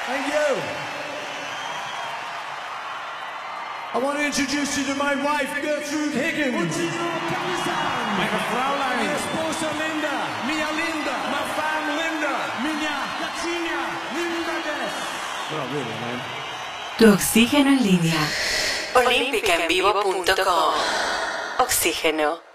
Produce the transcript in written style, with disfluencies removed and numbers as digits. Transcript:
Thank you. I want to introduce you to my wife, Gertrude Higgins. Meine Fraulein. Mi esposa Linda. Mia Linda. My fam Linda. Mia Lacinia. Linda Des. Well, really, man. Tu oxígeno en línea. Olímpicaenvivo.com. Oxígeno.